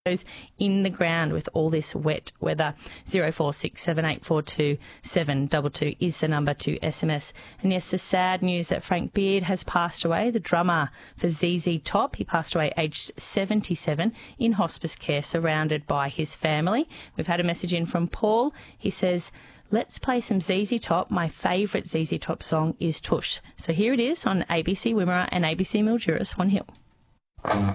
in the ground with all this wet weather. 0467842722 is the number to SMS. And yes, the sad news that Frank Beard has passed away, the drummer for ZZ Top. He passed away aged 77 in hospice care, surrounded by his family. We've had a message in from Paul. He says, let's play some ZZ Top. My favourite ZZ Top song is Tush. So here it is on ABC Wimmera and ABC Mildura, Swan Hill.